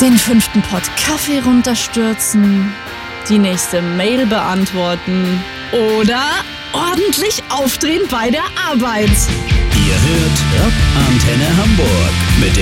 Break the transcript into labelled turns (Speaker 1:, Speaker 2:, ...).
Speaker 1: den 5. Pott Kaffee runterstürzen, die nächste Mail beantworten oder ordentlich aufdrehen bei der Arbeit.
Speaker 2: Ihr hört Antenne Hamburg mit der